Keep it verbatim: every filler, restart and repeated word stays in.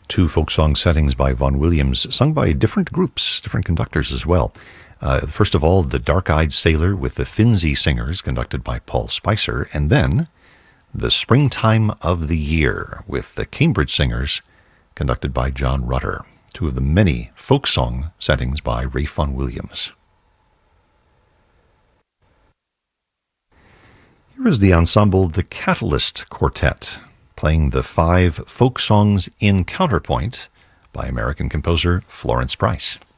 Two folk song settings by Vaughan Williams, sung by different groups, different conductors as well. Uh, first of all, The Dark-Eyed Sailor with the Finzi Singers, conducted by Paul Spicer, and then The Springtime of the Year with the Cambridge Singers, conducted by John Rutter. Two of the many folk song settings by Ralph Vaughan Williams. Here is the ensemble The Catalyst Quartet, playing the five folk songs in counterpoint by American composer Florence Price.